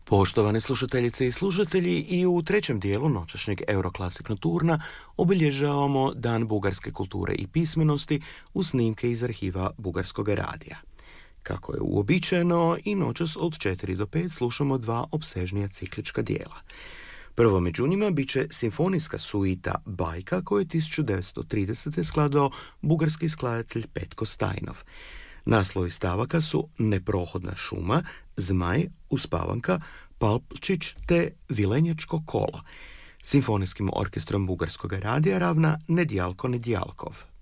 Poštovane slušateljice i slušatelji, i u trećem dijelu noćašnjeg Euroclassic Nocturna obilježavamo Dan bugarske kulture i pismenosti u snimke iz arhiva Bugarskog radija. Kako je uobičajeno, i noćas od 4 do 5 slušamo dva opsežnija ciklička dijela. Prvo među njima bit će simfonijska suita Bajka koju je 1930. skladao bugarski skladatelj Petko Stajnov. Naslovi stavaka su Neprohodna šuma, Zmaj, Uspavanka, Palpčić te Vilenjačko kolo. Simfonijskim orkestrom Bugarskog radija ravna Nedjalko Nedjalkov.